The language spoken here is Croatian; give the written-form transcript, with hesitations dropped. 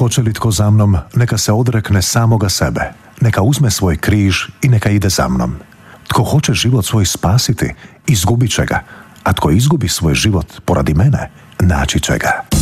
Hoće li tko za mnom, neka se odrekne samoga sebe, neka uzme svoj križ i neka ide za mnom. Tko hoće život svoj spasiti, izgubit će ga, a tko izgubi svoj život poradi mene, naći će ga.